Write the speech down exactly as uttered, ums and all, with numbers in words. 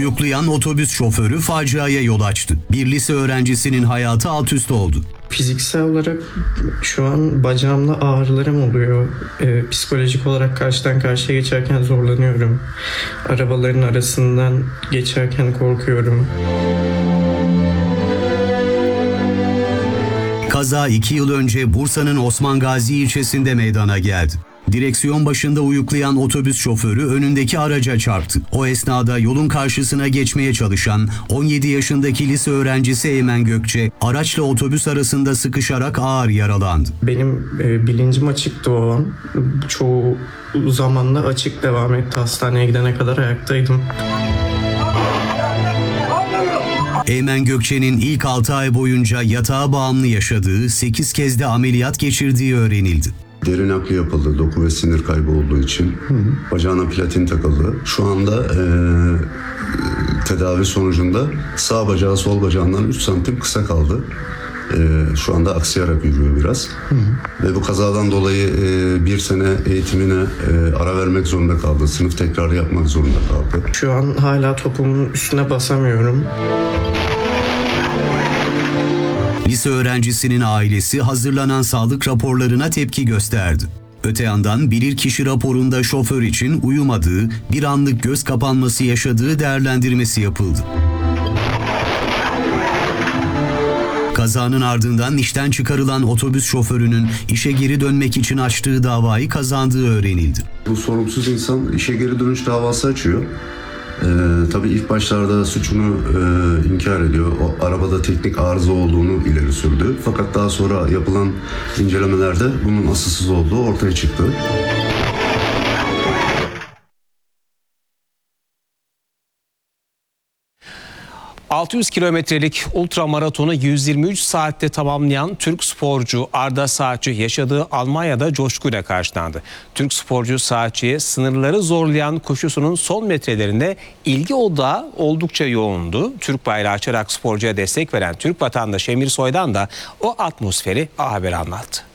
Uyuklayan otobüs şoförü faciaya yol açtı. Bir lise öğrencisinin hayatı alt üst oldu. Fiziksel olarak şu an bacağımda ağrılarım oluyor. Ee, psikolojik olarak karşıdan karşıya geçerken zorlanıyorum. Arabaların arasından geçerken korkuyorum. Kaza iki yıl önce Bursa'nın Osman Gazi ilçesinde meydana geldi. Direksiyon başında uyuklayan otobüs şoförü önündeki araca çarptı. O esnada yolun karşısına geçmeye çalışan on yedi yaşındaki lise öğrencisi Eymen Gökçe, araçla otobüs arasında sıkışarak ağır yaralandı. Benim e, bilincim açıktı o an. Çoğu zamanla açık devam etti. Hastaneye gidene kadar ayaktaydım. Eymen Gökçe'nin ilk altı ay boyunca yatağa bağımlı yaşadığı, sekiz kez de ameliyat geçirdiği öğrenildi. Deri nakli yapıldı doku ve sinir kaybı olduğu için. Hı hı. Bacağına platin takıldı. Şu anda e, tedavi sonucunda sağ bacağı sol bacağından üç santim kısa kaldı. E, şu anda aksayarak yürüyor biraz. Hı hı. Ve bu kazadan dolayı e, bir sene eğitimine e, ara vermek zorunda kaldı. Sınıf tekrarı yapmak zorunda kaldı. Şu an hala topumun üstüne basamıyorum. Lise öğrencisinin ailesi hazırlanan sağlık raporlarına tepki gösterdi. Öte yandan bilirkişi raporunda şoför için uyumadığı, bir anlık göz kapanması yaşadığı değerlendirmesi yapıldı. Kazanın ardından işten çıkarılan otobüs şoförünün işe geri dönmek için açtığı davayı kazandığı öğrenildi. Bu sorumsuz insan işe geri dönüş davası açıyor. Ee, tabii ilk başlarda suçunu e, inkar ediyor. O arabada teknik arıza olduğunu ileri sürdü. Fakat daha sonra yapılan incelemelerde bunun asılsız olduğu ortaya çıktı. altı yüz kilometrelik ultramaratonu yüz yirmi üç saatte tamamlayan Türk sporcu Arda Saatçi yaşadığı Almanya'da coşkuyla karşılandı. Türk sporcu Saatçi'ye sınırları zorlayan koşusunun son metrelerinde ilgi odağı oldukça yoğundu. Türk bayrağı açarak sporcuya destek veren Türk vatandaşı Emir Soydan da o atmosferi A Haber'e anlattı.